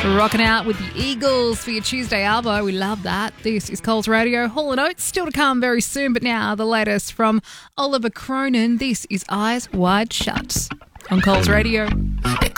Rocking out with the Eagles for your Tuesday Albo. We love that. This is Coles Radio. Hall & Oates still to come very soon, but now the latest from Oliver Cronin. This is Eyes Wide Shut on Coles Radio.